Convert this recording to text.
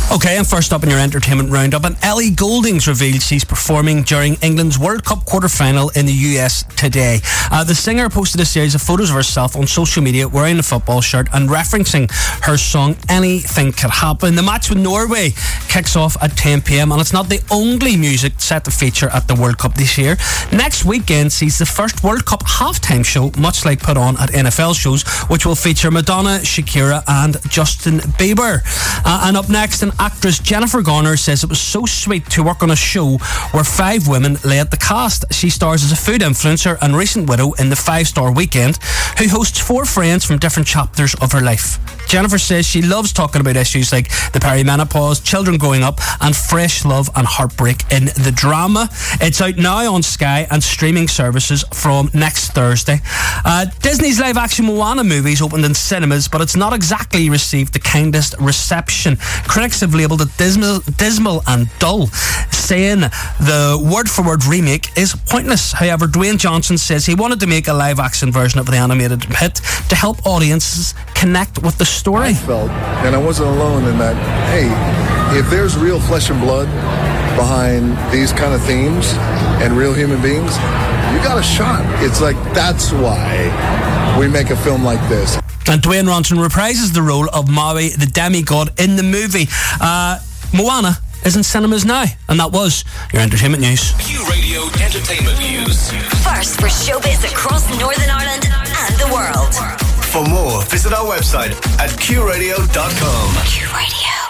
Okay, and first up in your entertainment roundup, and Ellie Goulding's revealed she's performing during England's World Cup quarter-final in the US today. The singer posted a series of photos of herself on social media wearing a football shirt and referencing her song Anything Could Happen. The match with Norway kicks off at 10 p.m, and it's not the only music set to feature at the World Cup this year. Next weekend sees the first World Cup halftime show, much like put on at NFL shows, which will feature Madonna, Shakira and Justin Bieber. And up next, an actress Jennifer Garner says it was so sweet to work on a show where 5 women led the cast. She stars as a food influencer and recent widow in the 5-Star Weekend, who hosts 4 friends from different chapters of her life. Jennifer says she loves talking about issues like the perimenopause, children growing up, and fresh love and heartbreak in the drama. It's out now on Sky and streaming services from next Thursday. Disney's live-action Moana movies opened in cinemas, but it's not exactly received the kindest reception. Critics have labelled it dismal and dull, saying the word-for-word remake is pointless. However, Dwayne Johnson says he wanted to make a live-action version of the animated hit to help audiences connect with the story. I felt, and I wasn't alone in that, hey, if there's real flesh and blood behind these kind of themes and real human beings, you got a shot. It's like, that's why we make a film like this. And Dwayne Johnson reprises the role of Maui, the demigod, in the movie. Moana is in cinemas now, and that was your entertainment news. Q Radio Entertainment News. First for showbiz across Northern Ireland and the world. For more, visit our website at qradio.com. Q Radio.